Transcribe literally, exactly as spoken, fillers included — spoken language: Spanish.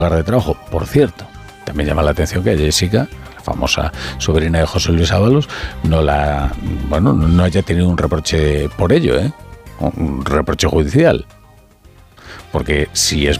lugar de trabajo. Por cierto, también llama la atención que Jessica, la famosa sobrina de José Luis Ábalos, no la, bueno, no haya tenido un reproche por ello, ¿eh? Un reproche judicial. Porque si es